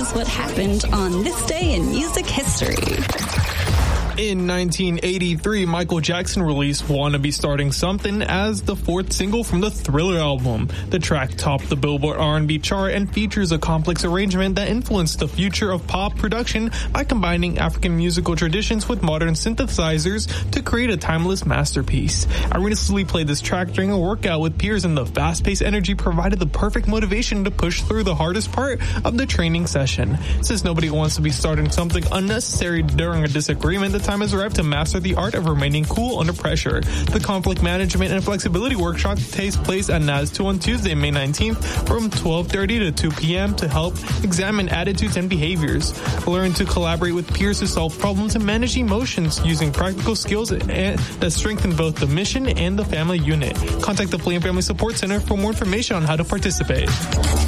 here's what happened on this day in music history. In 1983, Michael Jackson released Wanna Be Starting Something as the fourth single from the Thriller album. The track topped the Billboard R&B chart and features a complex arrangement that influenced the future of pop production by combining African musical traditions with modern synthesizers to create a timeless masterpiece. I recently played this track during a workout with peers, and the fast-paced energy provided the perfect motivation to push through the hardest part of the training session. Since nobody wants to be starting something unnecessary during a disagreement, the time has arrived to master the art of remaining cool under pressure. The conflict management and flexibility workshop takes place at NAS2 on Tuesday, May 19th from 12:30 to 2 p.m. to help examine attitudes and behaviors. Learn to collaborate with peers to solve problems and manage emotions using practical skills that strengthen both the mission and the family unit. Contact the Flame Family Support Center for more information on how to participate.